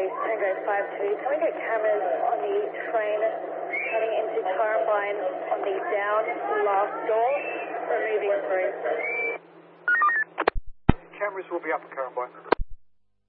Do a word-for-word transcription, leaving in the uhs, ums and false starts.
Tango five two. Can we get cameras on the train coming into Currambine on the down last door for moving through? Cameras will be up at Currambine.